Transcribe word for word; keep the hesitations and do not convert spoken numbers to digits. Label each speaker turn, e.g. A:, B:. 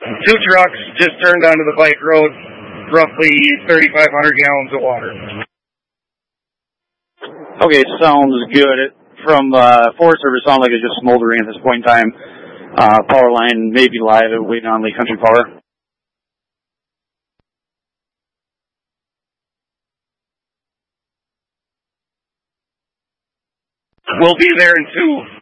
A: Two trucks just turned onto the bike road, roughly thirty-five hundred gallons of water.
B: Okay, sounds good. From uh, Forest Service, sounds like it's just smoldering at this point in time. Uh, power line may be live, waiting on Lake Country Power.
A: We'll be there in two.